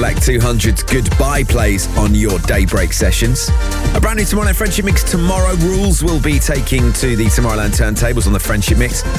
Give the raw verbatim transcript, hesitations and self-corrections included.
Select two hundred's Goodbye plays on your Daybreak sessions. A brand new Tomorrowland Friendship Mix tomorrow. Rules will be taking to the Tomorrowland turntables on the Friendship Mix.